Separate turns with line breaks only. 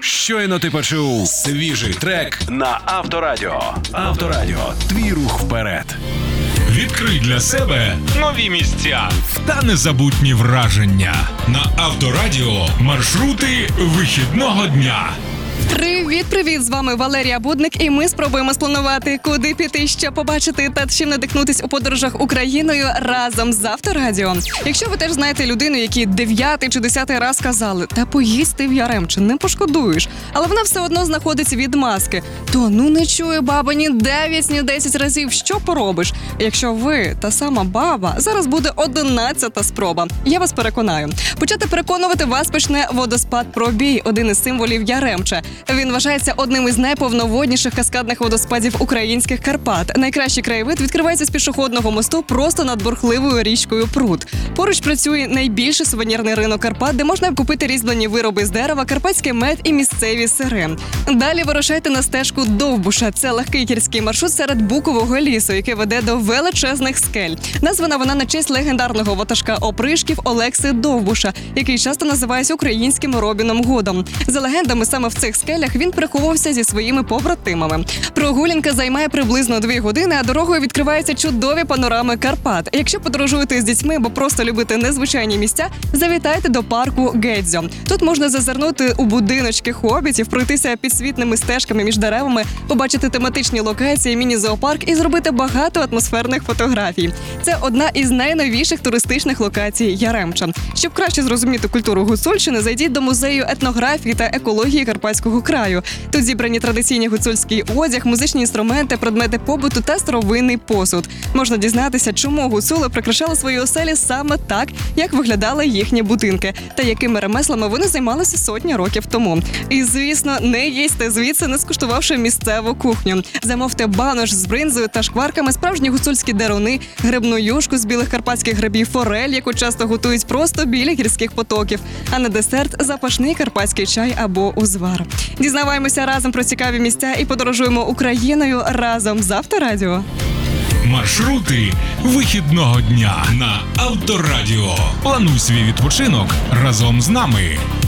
Щойно ти почув свіжий трек на Авторадіо. Авторадіо. Твій рух вперед.
Відкрий для себе нові місця та незабутні враження. На Авторадіо маршрути вихідного дня.
Привіт! З вами Валерія Будник, і ми спробуємо спланувати, куди піти, що побачити та чим надихнутись у подорожах Україною разом з Авторадіо. Якщо ви теж знаєте людину, якій 9 чи 10 раз казали, та поїсти в Яремче, не пошкодуєш, але вона все одно знаходить відмазки, то не чує баба ні 9, ні 10 разів, що поробиш? Якщо ви та сама баба, зараз буде 11-та спроба. Я вас переконаю. Почати переконувати вас почне водоспад Пробій, один із символів Яремча. Він вважається одним із найповноводніших каскадних водоспадів українських Карпат. Найкращий краєвид відкривається з пішохідного мосту просто над бурхливою річкою Прут. Поруч працює найбільший сувенірний ринок Карпат, де можна купити різьблені вироби з дерева, карпатський мед і місцеві сири. Далі вирушайте на стежку Довбуша. Це легкий гірський маршрут серед букового лісу, який веде до величезних скель. Названа вона на честь легендарного ватажка опришків Олекси Довбуша, який часто називається українським Робіном Гудом. За легендами, саме в цих скелях він приховувався зі своїми побратимами. Прогулянка займає приблизно 2 години, а дорогою відкриваються чудові панорами Карпат. Якщо подорожуєте з дітьми або просто любите незвичайні місця, завітайте до парку Гедзьо. Тут можна зазирнути у будиночки хобітів, пройтися підсвітними стежками між деревами, побачити тематичні локації, міні-зоопарк і зробити багато атмосферних фотографій. Це одна із найновіших туристичних локацій Яремча. Щоб краще зрозуміти культуру Гуцульщини, зайдіть до музею етнографії та екології Карпатського краю. Тут зібрані традиційні гуцульський одяг, музичні інструменти, предмети побуту та старовинний посуд. Можна дізнатися, чому гуцули прикрашали свої оселі саме так, як виглядали їхні будинки, та якими ремеслами вони займалися сотні років тому. І, звісно, не їсти звідси, не скуштувавши місцеву кухню. Замовте банош з бринзою та шкварками, справжні гуцульські деруни, грибну юшку з білих карпатських грибів, форель, яку часто готують просто біля гірських потоків, а на десерт – запашний карпатський чай або узвар. Дізнаваємося разом про цікаві місця і подорожуємо Україною разом з Авторадіо.
Маршрути вихідного дня на Авторадіо. Плануй свій відпочинок разом з нами.